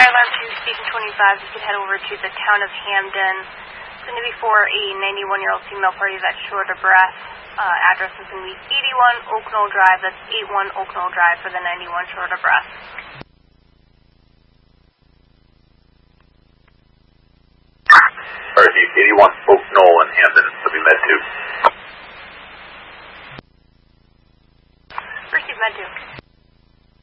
Fire alarm 2, station 25. You could head over to the town of Hamden. It's going to be for a 91-year-old female party that's short of breath. Address is going to be 81 Oak Knoll Drive. That's 81 Oak Knoll Drive for the 91 short of breath. Alright, 81 Oak Knoll in Hamden, to be met to.